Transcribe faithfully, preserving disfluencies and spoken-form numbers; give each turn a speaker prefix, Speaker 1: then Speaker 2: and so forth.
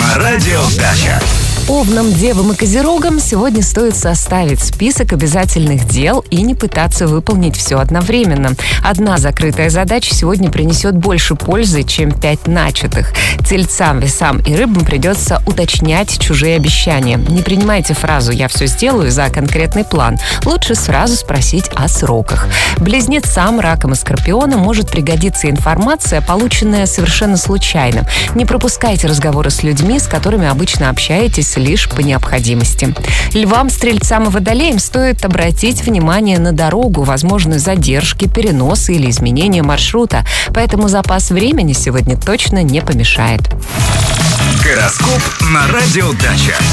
Speaker 1: на радио Дача.
Speaker 2: Овнам, Девам и Козерогам сегодня стоит составить список обязательных дел и не пытаться выполнить все одновременно. Одна закрытая задача сегодня принесет больше пользы, чем пять начатых. Тельцам, Весам и Рыбам придется уточнять чужие обещания. Не принимайте фразу «я все сделаю» за конкретный план. Лучше сразу спросить о сроках. Близнецам, Ракам и Скорпионам может пригодиться информация, полученная совершенно случайно. Не пропускайте разговоры с людьми, с которыми обычно общаетесь лишь по необходимости. Львам, Стрельцам и Водолеям стоит обратить внимание на дорогу, возможны задержки, переносы или изменения маршрута, поэтому запас времени сегодня точно не помешает.
Speaker 1: Гороскоп на радио Дача.